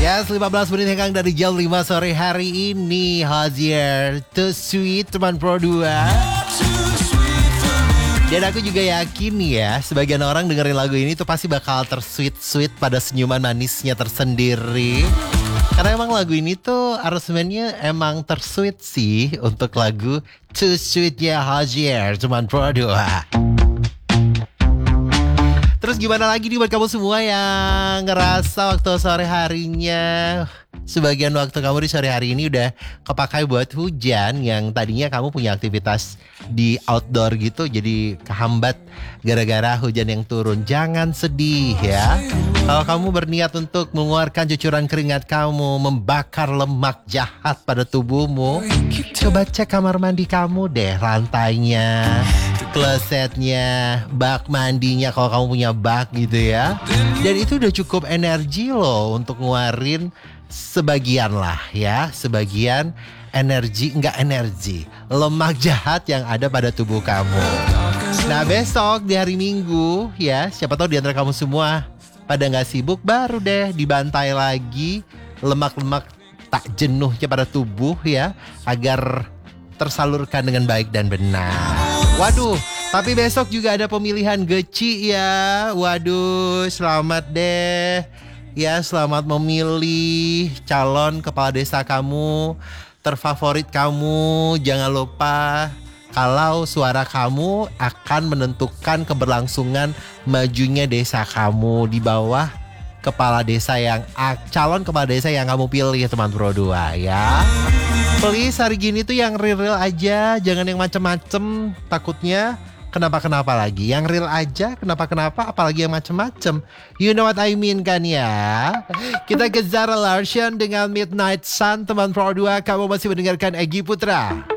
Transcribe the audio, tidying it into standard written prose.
Yes, 15 menit hengkang dari jam 5 sore hari ini. Hozier, Too Sweet, teman Pro 2. Dan aku juga yakin ya, sebagian orang dengerin lagu ini tuh pasti bakal tersweet-sweet pada senyuman manisnya tersendiri. Karena emang lagu ini tuh aransemennya emang tersweet sih untuk lagu Too Sweet ya Hozier, teman Pro 2. Terus gimana lagi nih buat kamu semua yang ngerasa waktu sore harinya, sebagian waktu kamu di sore hari ini udah kepakai buat hujan, yang tadinya kamu punya aktivitas di outdoor gitu jadi kehambat gara-gara hujan yang turun. Jangan sedih ya. Kalau kamu berniat untuk mengeluarkan cucuran keringat kamu, membakar lemak jahat pada tubuhmu, coba cek kamar mandi kamu deh, lantainya, klosetnya, bak mandinya kalau kamu punya bak gitu ya. Dan itu udah cukup energi loh untuk ngeluarin sebagian lah ya, sebagian energi, lemak jahat yang ada pada tubuh kamu. Nah besok di hari Minggu ya, siapa tahu di antara kamu semua pada gak sibuk, baru deh dibantai lagi lemak-lemak tak jenuhnya pada tubuh ya, agar tersalurkan dengan baik dan benar. Waduh, tapi besok juga ada pemilihan GECI ya. Waduh, selamat deh. Ya, selamat memilih calon kepala desa kamu, terfavorit kamu. Jangan lupa kalau suara kamu akan menentukan keberlangsungan majunya desa kamu di bawah kepala desa yang calon kepala desa yang kamu pilih ya teman Pro 2 ya. Please hari gini tuh yang real aja, jangan yang macem-macem, takutnya kenapa-kenapa lagi. Yang real aja, kenapa-kenapa, apalagi yang macem-macem. You know what I mean kan ya? Kita ke Zara Larsson dengan Midnight Sun, teman Pro 2. Kamu masih mendengarkan Egy Putra.